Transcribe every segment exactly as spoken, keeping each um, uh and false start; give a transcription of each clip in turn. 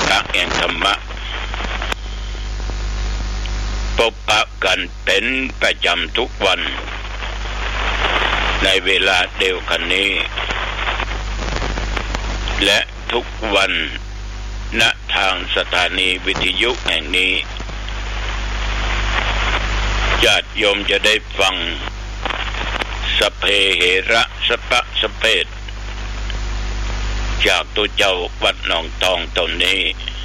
กะแห่งธรรมะพบปะกันเป็นประจำทุกวันในเวลาเดียวกันนี้และทุกวันณทางสถานีวิทยุแห่งนี้ญาติโยมจะได้ฟังสเพเหระสปะสเพทจากตัวเจ้าวัดหนองตองตนนี้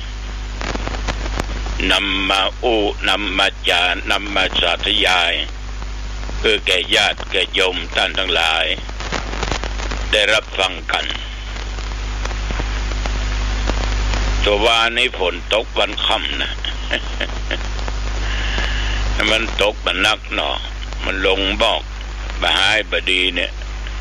นำมาอู้นำมาจานำมาสาธยายเพื่อแก่ญาติแก่โยมท่านทั้งหลายได้รับฟังกันตัวว่านี้ฝนตกวันค่ำนะมันตกมันนักหนอมันลงบอกบหายบดีเนี่ย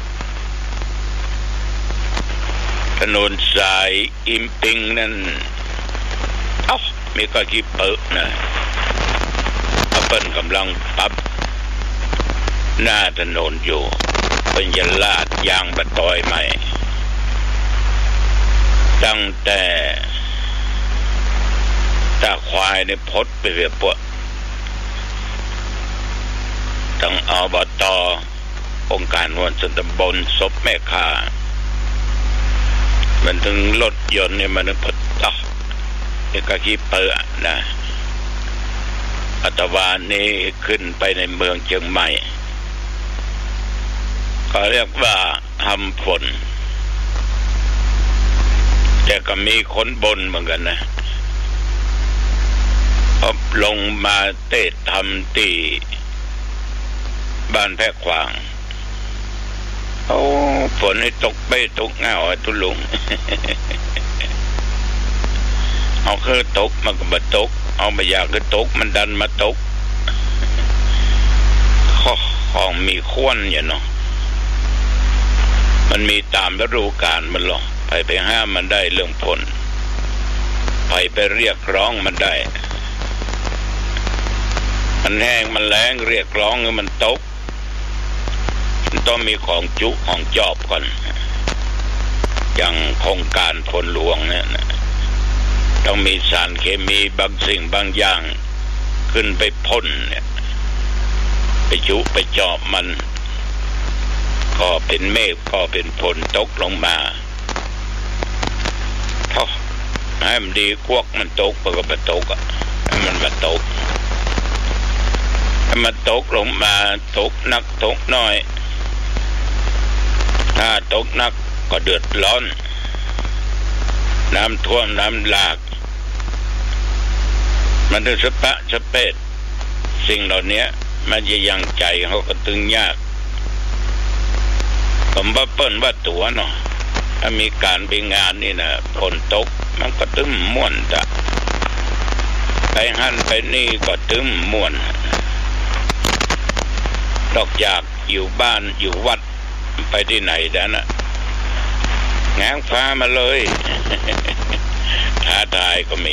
ถนนสายอิมปิงนั่นเอ้ามีก็กี่เปิดนะเขาเปิ้นกำลังปรับหน้าถนนอยู่เป็นยลาดยางบะตอยใหม่ตั้งแต่ตาควายในพดไปเรียบปวดตั้งอบต.องค์การวันสตำบลศพแม่ข่ามันถึงรถยนต์เนี่ยมันพดต่อเอกกี้เปิดนะอัตวานี้ขึ้นไปในเมืองเชียงใหม่เขาเรียกว่าทำฝนแต่ก็มีคนบนเหมือนกันนะพอลงมาเตะทำตีบ้านแพรขวางโอ้ฝนให้ตกไปตกเงาทุลุง เอาคือตกมันก็มาตกเอามาอยากคือตกมันดันมาตกของมีควนอยู่เนาะมันมีตามฤดูกาลมันหรอกไปไปห้ามมันได้เรื่องฝนไปไปเรียกร้องมันได้มันแห้งมันแล้งเรียกร้องให้มันตกมันต้องมีของจุของจอบก่อนอย่างโครงการฝนหลวงเนี่ยนะต้องมีสารเคมีบางสิ่งบางอย่างขึ้นไปพ่นเนี่ยไปจุไปจอบมันก็เป็นเมฆก็เป็นฝนตกลงมาพอให้มันดีพวกมันตกมันก็มาตกอ่ะให้มันมาตกให้มันตกลงมาตกนักตกน้อยถ้าตกนักก็เดือดร้อนน้ำท่วมน้ำหลากมันถึงสปะสเปดสิ่งเหล่านี้มันจะยังใจเขาก็ตึงยากผมว่าเปิ้นว่าตัวเนาะถ้ามีการไปงานนี่นะฝนตกมันก็ตึ้มม่วนจ้ะไปหั่นไปนี่ก็ตึ้มม่วนนอกจากอยู่บ้านอยู่วัดไปที่ไหนด้านน่ะแง้มฟ้ามาเลยท้าทายก็มี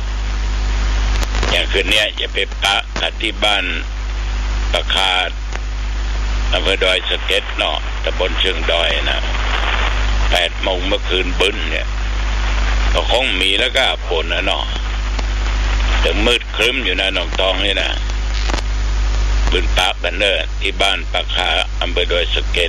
อย่างคืนนี้จะไปปะกันที่บ้านประคาดอำเภอดอยสะเก็ดเนาะตำบลเชิงดอยนะแปดโมงเมื่อคืนบึ้นเนี่ยก็คงมีแล้วก็ฝนนะเนาะแต่มืดครึ้มอยู่นะหนองตองนี่นะบึ้นปะกันเนอที่บ้านประคาอำเภอดอยสะเก็ด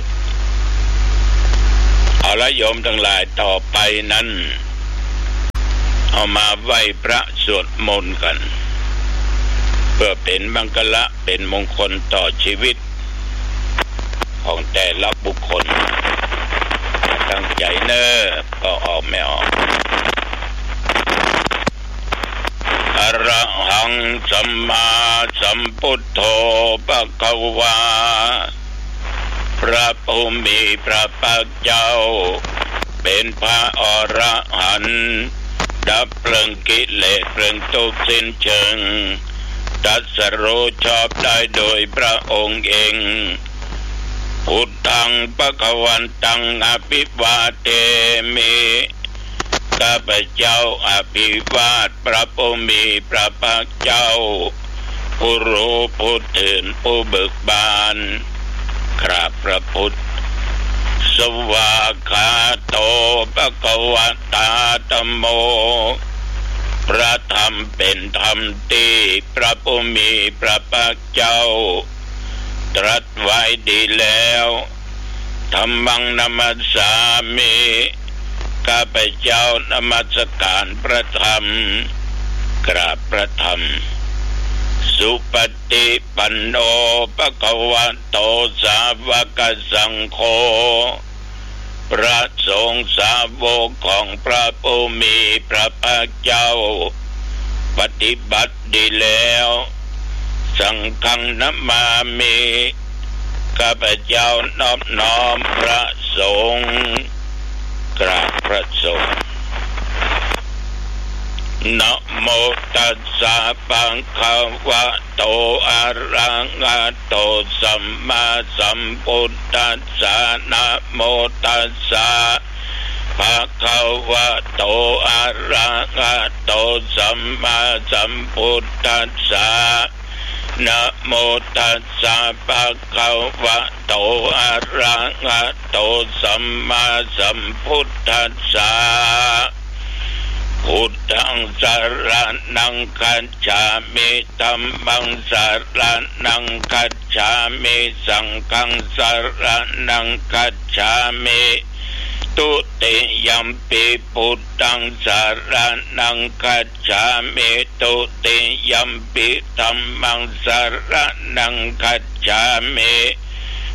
เอาละโยมทั้งหลายต่อไปนั้นเอามาไหว้พระสวดมนต์กันเพื่อเป็นมังคละเป็นมงคลต่อชีวิตของแต่ละบุคคลตั้งใจเนอก็ออกไม่ออกอรหังสัมมาสัมพุทโธภควาพระผู้มีพระภาคเจ้าเป็นพระอรหันต์ดับเพลิงกิเลสเพลิงทุกข์สิ้นเชิงตรัสรู้ชอบได้โดยพระองค์เองพุทธังภวันตังอภิวาเทมิข้าพเจ้าอภิวาทพระผู้มีพระภาคเจ้าผู้รู้ผู้ตื่นผู้เบิกบานข้าพระพุทธสวากขาโตภควตาธัมโมพระธรรมเป็นธรรมที่พระผู้มีพระภาคเจ้าตรัสไว้ดีแล้วธัมมังนัมมัสสามิข้าพเจ้านมัสการพระธรรมกราบพระธรรมสุปฏิปันโนภควโตสาวกสังโฆพระสงฆ์สาวกของพระผู้มีพระภาคเจ้าปฏิบัติดีแล้วสังฆังนัมมามิข้าพเจ้านอบน้อมพระสงฆ์กราบพระสงฆ์นะโมตัสสะภะคะวะโตอะระหะโตสัมมาสัมพุทธัสสะนะโมตัสสะภะคะวะโตอะระหะโตสัมมาสัมพุทธัสสะนะโมตัสสะภะคะวะโตอะระหะโตสัมมาสัมพุทธัสสะพุทธังสรณังคัจฉามิธัมมังสรณังคัจฉามิสังฆังสรณังคัจฉามิตุติยัมปิพุทธังสรณังคัจฉามิตุติยัมปิธัมมังสรณังคัจฉามิ